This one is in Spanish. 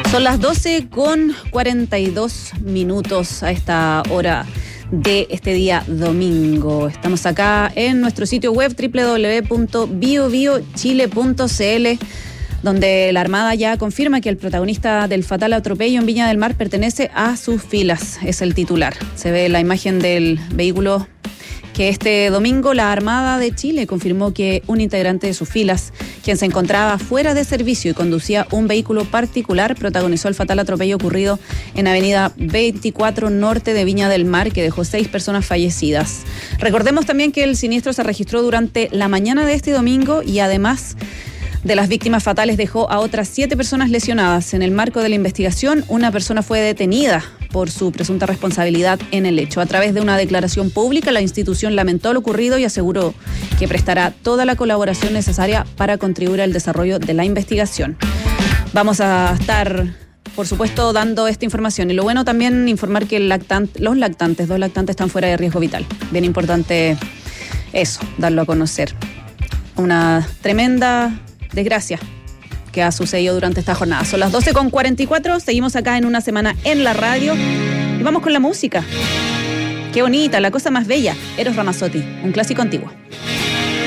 Son las 12:42 a esta hora de este día domingo. Estamos acá en nuestro sitio web www.biobiochile.cl, donde la Armada ya confirma que el protagonista del fatal atropello en Viña del Mar pertenece a sus filas. Es el titular. Se ve la imagen del vehículo que este domingo la Armada de Chile confirmó que un integrante de sus filas, quien se encontraba fuera de servicio y conducía un vehículo particular, protagonizó el fatal atropello ocurrido en Avenida 24 Norte de Viña del Mar, que dejó 6 personas fallecidas. Recordemos también que el siniestro se registró durante la mañana de este domingo y además de las víctimas fatales dejó a otras 7 personas lesionadas. En el marco de la investigación, una persona fue detenida por su presunta responsabilidad en el hecho. A través de una declaración pública, la institución lamentó lo ocurrido y aseguró que prestará toda la colaboración necesaria para contribuir al desarrollo de la investigación. Vamos a estar, por supuesto, dando esta información. Y lo bueno también informar que dos lactantes están fuera de riesgo vital. Bien importante eso, darlo a conocer. Una tremenda desgracia que ha sucedido durante esta jornada. Son las 12:44, seguimos acá en Una Semana en la Radio y vamos con la música. Qué bonita, la cosa más bella, Eros Ramazzotti, un clásico antiguo.